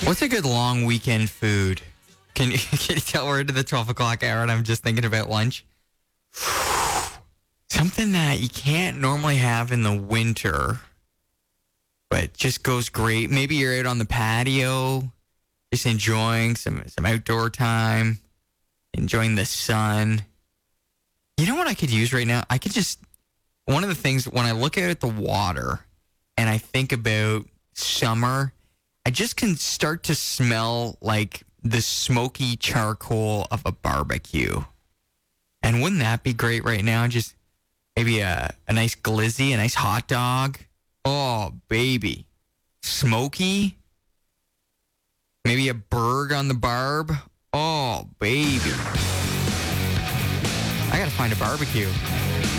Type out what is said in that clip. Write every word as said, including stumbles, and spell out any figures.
What's a good long weekend food? Can you, can you tell we're into the twelve o'clock hour and I'm just thinking about lunch? Something that you can't normally have in the winter, but just goes great. Maybe you're out on the patio, just enjoying some, some outdoor time, enjoying the sun. You know what I could use right now? I could just, one of the things, when I look out at the water and I think about summer, I just can start to smell like the smoky charcoal of a barbecue. And wouldn't that be great right now? Just maybe a, a nice glizzy, a nice hot dog. Oh, baby. Smoky. Maybe a burg on the barb. Oh, baby. I got to find a barbecue.